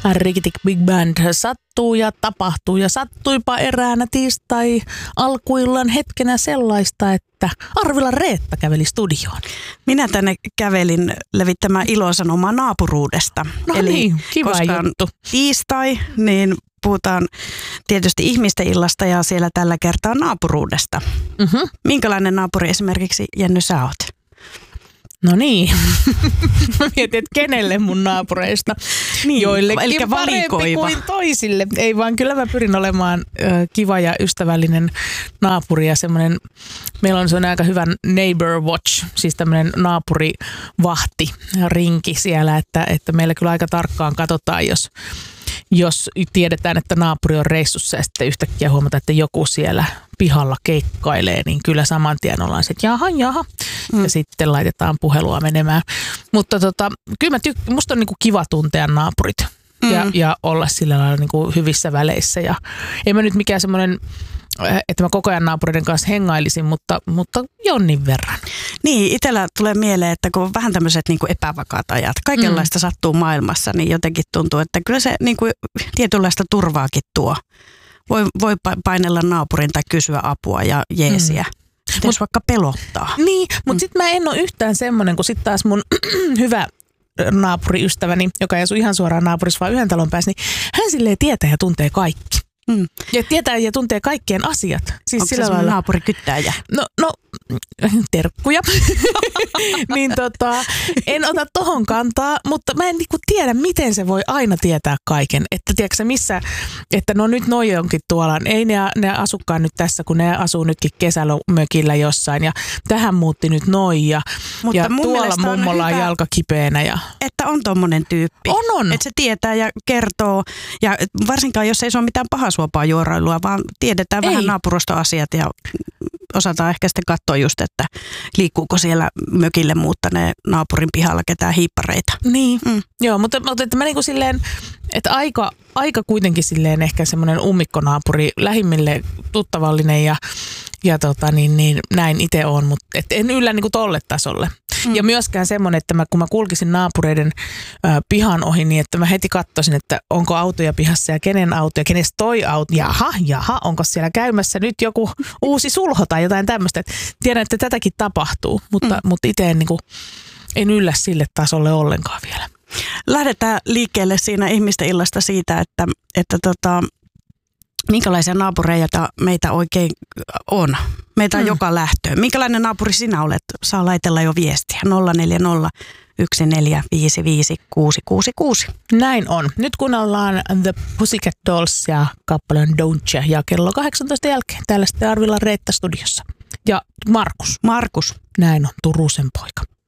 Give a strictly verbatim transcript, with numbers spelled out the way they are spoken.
Rikitik Big Band sattuu ja tapahtuu ja sattuipa eräänä tiistai alkuillan hetkenä sellaista, että Arvilla Reetta käveli studioon. Minä tänne kävelin levittämään ilosanomaa naapuruudesta. No Eli niin, kiva koska on juttu. tiistai, niin puhutaan tietysti ihmisten illasta ja siellä tällä kertaa naapuruudesta. Mm-hmm. Minkälainen naapuri esimerkiksi, Jenny, sä oot? No niin, mä mietin, että kenelle mun naapureista. Niin, joillekin elikkä parempi valikoiva. kuin toisille. Ei vaan, kyllä mä pyrin olemaan ö, kiva ja ystävällinen naapuri ja semmoinen, meillä on semmoinen aika hyvä neighbor watch, siis tämmöinen naapurivahti rinki siellä, että, että meillä kyllä aika tarkkaan katsotaan, jos Jos tiedetään, että naapuri on reissussa ja sitten yhtäkkiä huomata, että joku siellä pihalla keikkailee, niin kyllä saman tien ollaan se, että jaha, jaha. Mm. Ja sitten laitetaan puhelua menemään. Mutta tota, kyllä mä tyk- musta on niinku kiva tuntea naapurit mm. ja, ja olla sillä lailla niinku hyvissä väleissä. Ja ei mä nyt mikään semmoinen, että mä koko ajan naapureiden kanssa hengailisin, mutta, mutta jonnin verran. Niin, itsellä tulee mieleen, että kun on vähän tämmöiset niin kuin epävakaat ajat, kaikenlaista mm. sattuu maailmassa, niin jotenkin tuntuu, että kyllä se niin kuin tietynlaista turvaakin tuo. Voi, voi painella naapurin tai kysyä apua ja jeesiä. Mm. Mut vaikka pelottaa. Niin, mutta mm. sitten mä en ole yhtään semmoinen, kun sitten taas mun hyvä naapuriystäväni, joka ei asu ihan suoraan naapurissa, vaan yhden talon päässä, niin hän silleen tietää ja tuntee kaikki. Mm. Ja tietää ja tuntee kaikkien asiat. Siis onko se semmoinen naapurikyttäjä? No, no terkkuja. niin tota, en ota tohon kantaa, mutta mä en niinku tiedä, miten se voi aina tietää kaiken. Että tiedätkö missä, että no nyt noi onkin tuolla. Ei ne, ne asukkaan nyt tässä, kun ne asuu nytkin kesälomökillä jossain. Ja tähän muutti nyt noi. Ja, ja tuolla mummolla on jalka kipeänä. Ja että on tommonen tyyppi. On, on. Että se tietää ja kertoo. Ja varsinkaan, jos ei se ole mitään pahasuopaa juorailua, vaan tiedetään ei. vähän naapurustoasiat ja osataan ehkä sitten katsoa just, että liikkuuko siellä mökille muuttaneen naapurin pihalla ketään hiippareita. Niin, mm. joo, mutta, mutta että mä niinku silleen, että aika, aika kuitenkin silleen ehkä semmoinen ummikkonaapuri, lähimmille tuttavallinen ja, ja tota niin, niin näin itse on, mutta et en yllä niinku tolle tasolle. Mm. Ja myöskään semmoinen, että mä, kun mä kulkisin naapureiden ö, pihan ohi, niin että mä heti katsoisin, että onko autoja pihassa ja kenen auto ja kenestä toi auto. Jaha, jaha, onko siellä käymässä nyt joku uusi sulho tai jotain tämmöistä. Tiedän, että tätäkin tapahtuu, mutta, mm. mutta itse en, niin kuin, en yllä sille tasolle ollenkaan vielä. Lähdetään liikkeelle siinä ihmisten illasta siitä, että, että tota, minkälaisia naapureita meitä oikein on. Meitä on mm. joka lähtöön. Minkälainen naapuri sinä olet? Saa laitella jo viestiä. nolla neljä nolla yksi neljä viisi viisi kuusi kuusi kuusi. Näin on. Nyt kuunnellaan The Pussycat Dolls ja kappaleen Don't ja kello kahdeksantoista jälkeen. Täällä sitten Arvilla Reetta studiossa. Ja Markus. Markus. Näin on, Turusen poika.